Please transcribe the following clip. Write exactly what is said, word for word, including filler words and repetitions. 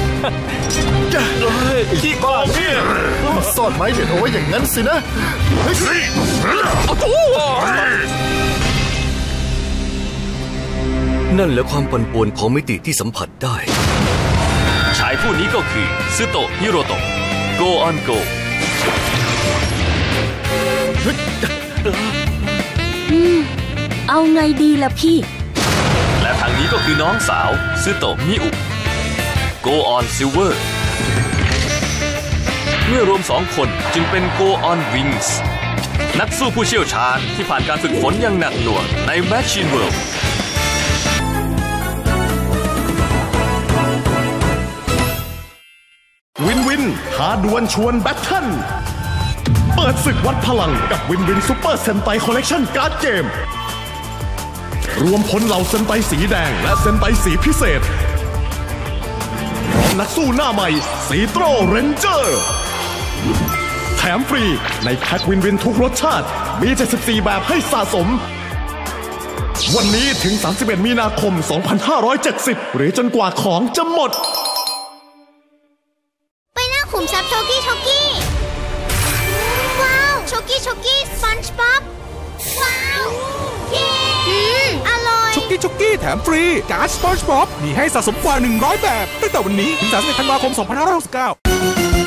ขี้โกงพี่มาซ่อนไม้เด็ดเอาไว้อย่างนั้นสินะนั่นแหละความปั่นป่วนของมิติที่สัมผัสได้ชายผู้นี้ก็คือซึโตะฮิโรโตะ Go on Go อืมเอาไงดีล่ะพี่และทางนี้ก็คือน้องสาวซึโตะมิอุ Go on Silver เมื่อรวมสองคนจึงเป็น Go on Wings นักสู้ผู้เชี่ยวชาญที่ผ่านการฝึกฝนอย่างหนักหน่วงใน Machine World วินวินท้าดวลชวนแบทเทิลเปิดศึกวัดพลังกับวินวินซูเปอร์เซนไตคอลเลกชันการ์ดเกมรวมพลเหล่าเซนไตสีแดงและเซนไตสีพิเศษนักสู้หน้าใหม่สีโตรเรนเจอร์แถมฟรีในแพ็ควินวินทุกรสชาติมีเจ็ดสิบสี่แบบให้สะสมวันนี้ถึงสามสิบเอ็ดมีนาคมสองพันห้าร้อยเจ็ดสิบหรือจนกว่าของจะหมดขุมทรัพย์โชกี้โชกี้ว้าวโชกี้โชกี้สปันจ์บ๊อบว้าวเย้อร่อยโชกี้โชกี้แถมฟรีการ์ดสปันจ์บ๊อบมีให้สะสมกว่าหนึ่งร้อยแบบตั้งแต่วันนี้ถึงสามสิบเอ็ดธันวาคมสองพันห้าร้อยหกสิบเก้า